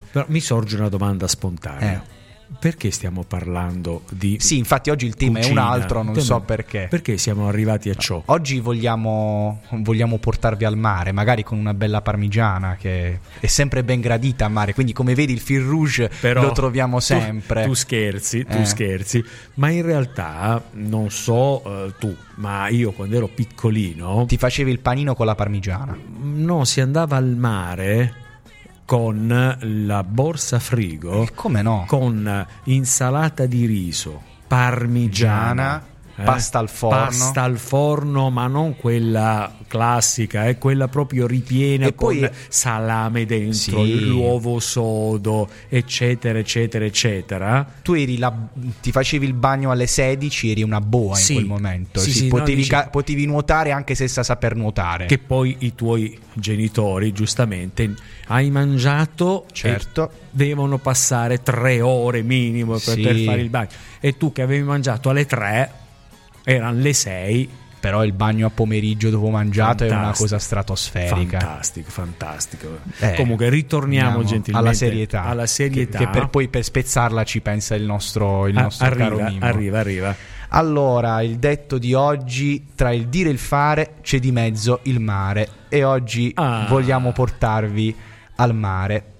Però mi sorge una domanda spontanea. Perché stiamo parlando di Sì, infatti oggi il tema cucina? è un altro, non so perché. Perché siamo arrivati a ciò? Oggi vogliamo portarvi al mare, magari con una bella parmigiana che è sempre ben gradita a mare, quindi come vedi il fil rouge Però lo troviamo sempre. Tu scherzi, ma in realtà non so tu, ma io quando ero piccolino Ti facevi il panino con la parmigiana. no, si andava al mare con la borsa frigo, Come no? con insalata di riso, parmigiana, pasta al forno. Pasta al forno, ma non quella classica, è quella proprio ripiena E con poi salame dentro, Sì. l'uovo sodo, eccetera, eccetera, eccetera. Tu ti facevi il bagno alle 16, eri una boa Sì. in quel momento. Sì, Sì, sì, potevi, no, dici- potevi nuotare anche senza saper nuotare. Che poi i tuoi genitori, giustamente, hai mangiato, Certo. e devono passare 3 ore minimo per Sì. per fare il bagno. E tu che avevi mangiato alle 3, erano le 6. Però il bagno a pomeriggio dopo mangiato è una Fantastico. cosa stratosferica. Fantastico. Comunque ritorniamo Andiamo gentilmente alla serietà. Che Che per spezzarla ci pensa il nostro caro Mimmo. arriva. Allora, il detto di oggi: tra il dire e il fare c'è di mezzo il mare. E oggi vogliamo portarvi al mare.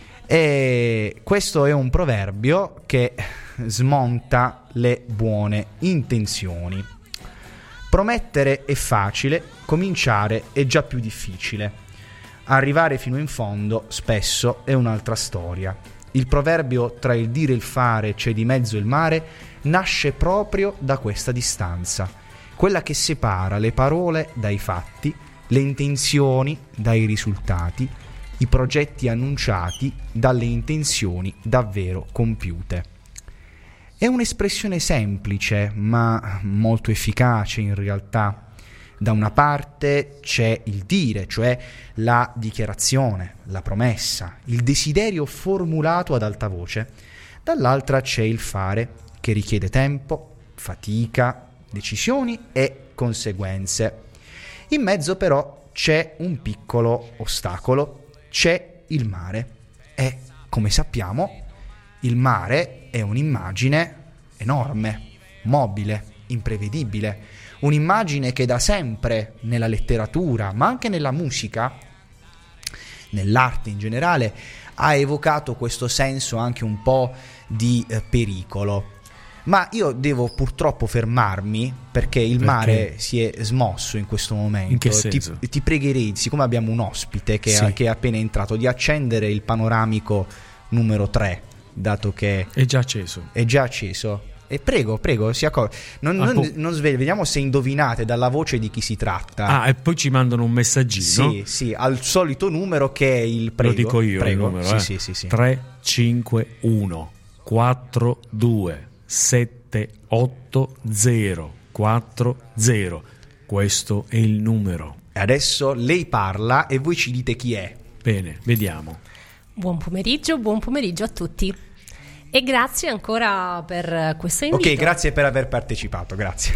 E questo è un proverbio che smonta le buone intenzioni. Promettere è facile, cominciare è già più difficile. Arrivare fino in fondo spesso è un'altra storia. Il proverbio tra il dire e il fare c'è di mezzo il mare nasce proprio da questa distanza, quella che separa le parole dai fatti, le intenzioni dai risultati, i progetti annunciati dalle intenzioni davvero compiute. È un'espressione semplice, ma molto efficace in realtà. Da una parte c'è il dire, cioè la dichiarazione, la promessa, il desiderio formulato ad alta voce. Dall'altra c'è il fare, che richiede tempo, fatica, decisioni e conseguenze. In mezzo però c'è un piccolo ostacolo, c'è il mare. E, come sappiamo, il mare è un'immagine enorme, mobile, imprevedibile, un'immagine che da sempre nella letteratura, ma anche nella musica, nell'arte in generale, ha evocato questo senso anche un po' di pericolo. Ma io devo purtroppo fermarmi perché il mare si è smosso in questo momento. In che senso? Ti pregherei, siccome abbiamo un ospite che è appena entrato, di accendere il panoramico numero 3, dato che È già acceso. E prego, non sveglia, vediamo se indovinate dalla voce di chi si tratta. E poi ci mandano un messaggino. Sì, al solito numero che è il Lo dico io, prego. il numero. Sì. 351 42 780 40. Questo è il numero. Adesso lei parla e voi ci dite chi è. Bene, vediamo. Buon pomeriggio a tutti. E grazie ancora per questo invito. Ok, grazie per aver partecipato, grazie.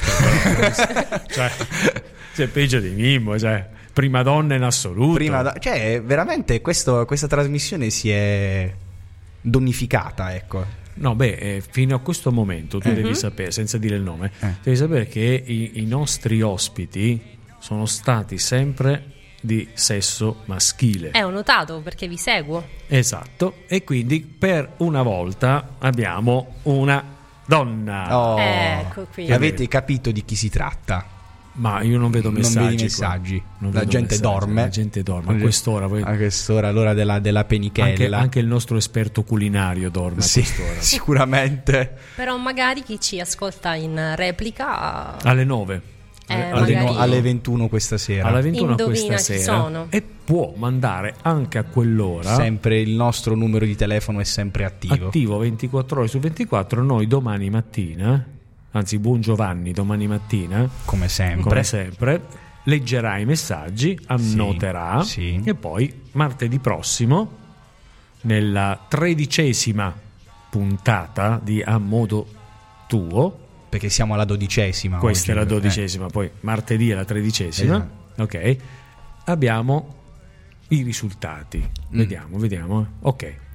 Sei peggio di Mimmo, prima donna in assoluto. Veramente questa trasmissione si è donnificata, ecco. No, fino a questo momento tu devi sapere, senza dire il nome, devi sapere che i nostri ospiti sono stati sempre di sesso maschile. Ho notato perché vi seguo. Esatto, e quindi per una volta abbiamo una donna. Ecco qui. Avete capito di chi si tratta? Ma io non vedo messaggi. Non vedi messaggi. La gente dorme. La gente dorme a quest'ora. A quest'ora, l'ora della penichella. Anche il nostro esperto culinario dorme a quest'ora. Sicuramente. Però magari chi ci ascolta in replica alle 9. Alle 21 questa sera. Alla 21 indovina questa chi sera. sono. E può mandare anche a quell'ora. Sempre il nostro numero di telefono è sempre attivo. Attivo 24 ore su 24. Noi domani mattina, anzi buon Giovanni, domani mattina, come sempre, leggerà i messaggi, annoterà e poi martedì prossimo, nella 13ª puntata di A Modo Tuo, perché siamo alla 12ª. Questa oggi, è la 12ª, poi martedì è la 13ª. Ok, abbiamo i risultati. Vediamo. Ok.